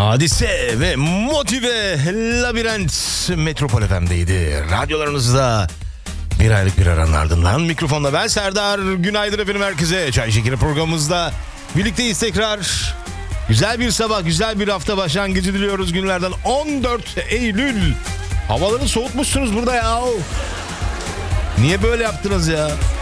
Hadise ve Motive Labirent Metropol FM'deydi. Radyolarınızda bir aylık bir aranın ardından mikrofonda ben Serdar. Günaydın efendim herkese. Çay Şekeri programımızda birlikteyiz tekrar. Güzel bir sabah, güzel bir hafta başlangıcı diliyoruz günlerden 14 Eylül. Havaları soğutmuşsunuz burada ya. Niye böyle yaptınız ya?